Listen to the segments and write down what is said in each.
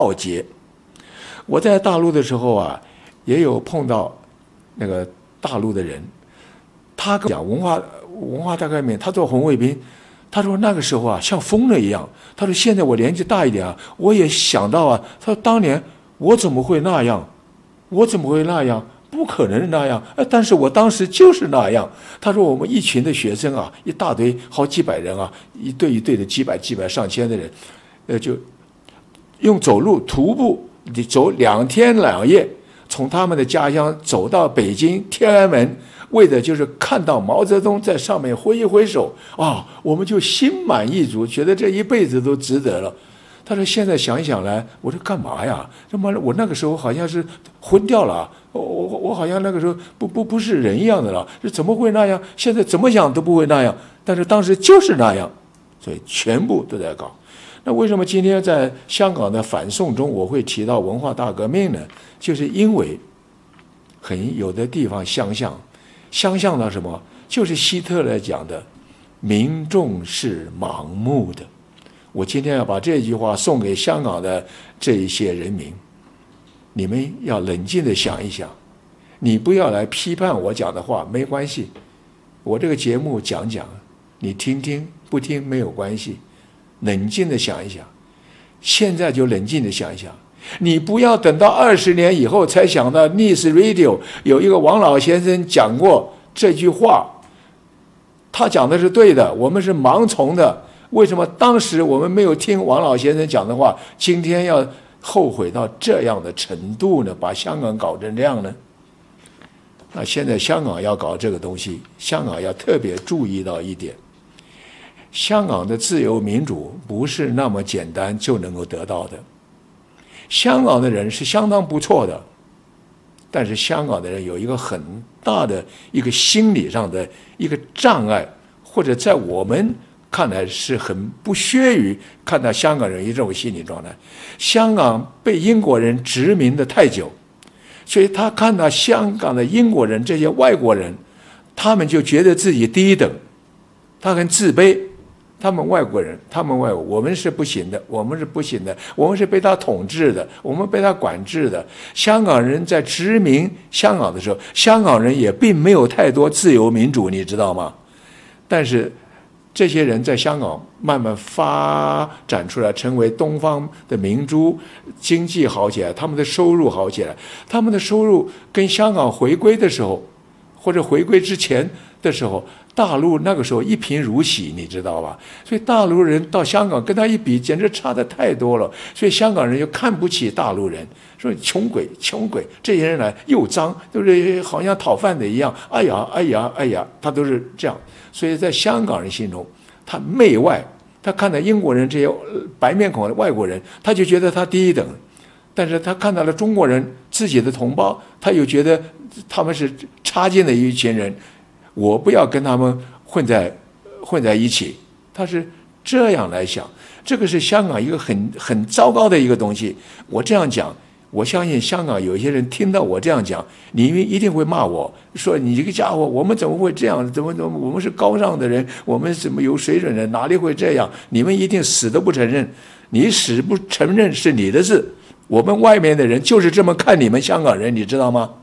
浩劫。我在大陆的时候啊，也有碰到那个大陆的人，他跟我讲文化大革命，他做红卫兵，他说那个时候啊像疯了一样。他说现在我年纪大一点啊，我也想到啊，他说当年我怎么会那样？我怎么会那样？不可能那样，但是我当时就是那样。他说我们一群的学生啊，一大堆好几百人啊，一队一队的几百上千的人，就用走路徒步走2天2夜，从他们的家乡走到北京天安门，为的就是看到毛泽东在上面挥一挥手啊，我们就心满意足，觉得这一辈子都值得了。他说现在想一想来，我说干嘛呀？他妈我那个时候好像是昏掉了，我好像那个时候不是人一样的了，怎么会那样？现在怎么想都不会那样，但是当时就是那样，所以全部都在搞。那为什么今天在香港的反送中我会提到文化大革命呢？就是因为有的地方相像到什么？就是希特勒讲的，民众是盲目的。我今天要把这句话送给香港的这一些人民，你们要冷静地想一想，你不要来批判我讲的话，没关系，我这个节目讲，你听听，不听没有关系，冷静地想一想，现在就冷静地想一想，你不要等到20年以后才想到 News Radio 有一个王老先生讲过这句话，他讲的是对的，我们是盲从的。为什么当时我们没有听王老先生讲的话，今天要后悔到这样的程度呢？把香港搞成这样呢？那现在香港要搞这个东西，香港要特别注意到一点，香港的自由民主不是那么简单就能够得到的。香港的人是相当不错的，但是香港的人有一个很大的一个心理上的一个障碍，或者在我们看来是很不屑于看到香港人有这种心理状态。香港被英国人殖民的太久，所以他看到香港的英国人这些外国人，他们就觉得自己低等，他很自卑。他们外国人，我们是不行的，我们是被他统治的，我们被他管制的。香港人在殖民香港的时候，香港人也并没有太多自由民主，你知道吗？但是这些人在香港慢慢发展出来，成为东方的明珠，经济好起来，他们的收入好起来。他们的收入跟香港回归的时候，或者回归之前的时候，大陆那个时候一贫如洗，你知道吧？所以大陆人到香港跟他一比，简直差得太多了。所以香港人又看不起大陆人，说穷鬼，这些人来又脏，就是好像讨饭的一样。哎呀，他都是这样。所以在香港人心中，他媚外，他看到英国人这些白面孔的外国人，他就觉得他低一等。但是他看到了中国人自己的同胞，他又觉得他们是差劲的一群人，我不要跟他们混在一起。他是这样来想，这个是香港一个很糟糕的一个东西。我这样讲，我相信香港有一些人听到我这样讲，你一定会骂我，说你这个家伙，我们怎么会这样？怎么我们是高尚的人，我们怎么有水准的？哪里会这样？你们一定死都不承认，你死不承认是你的事。我们外面的人就是这么看你们香港人，你知道吗？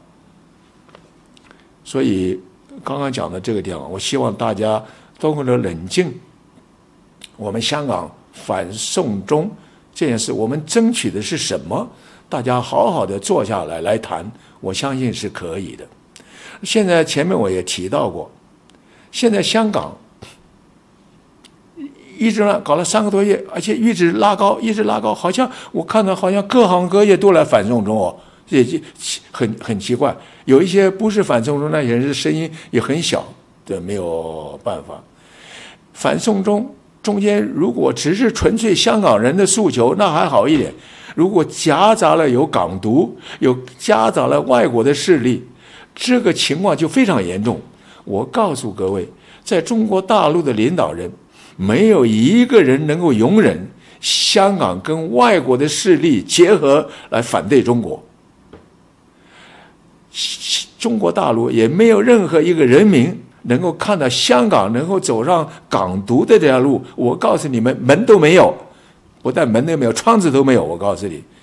所以刚刚讲的这个地方，我希望大家都能冷静。我们香港反送中这件事，我们争取的是什么？大家好好的坐下来谈，我相信是可以的。现在前面我也提到过，现在香港一直搞了3个多月，而且一直拉高，好像我看到好像各行各业都来反送中哦，也很奇怪。有一些不是反送中那些人的声音也很小，这没有办法。反送中中间如果只是纯粹香港人的诉求，那还好一点。如果夹杂了有港独，有夹杂了外国的势力，这个情况就非常严重。我告诉各位，在中国大陆的领导人，没有一个人能够容忍香港跟外国的势力结合来反对中国。中国大陆也没有任何一个人民能够看到香港能够走上港独的这条路。我告诉你们，门都没有，不但门都没有，窗子都没有。我告诉你，